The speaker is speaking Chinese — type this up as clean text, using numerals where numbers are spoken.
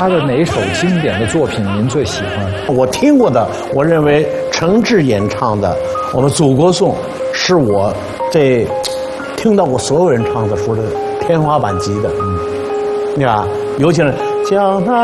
他的哪一首经典的作品您最喜欢？ 我听过的，我认为程志演唱的《我们祖国颂》是我这听到过所有人唱的时候的天花板级的，对吧？尤其是江南。